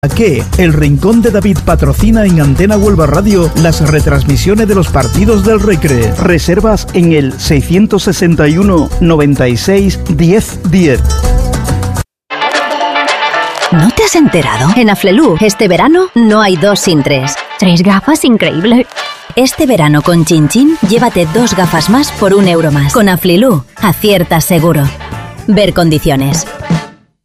Que el Rincón de David patrocina en Antena Huelva Radio las retransmisiones de los partidos del Recre. Reservas en el 661 96 10 10. ¿No te has enterado? En Aflelu, este verano no hay 2 sin 3. 3 gafas, increíble. Este verano con Chin Chin, llévate 2 gafas más por €1 más. Con Aflelu, aciertas seguro. Ver condiciones.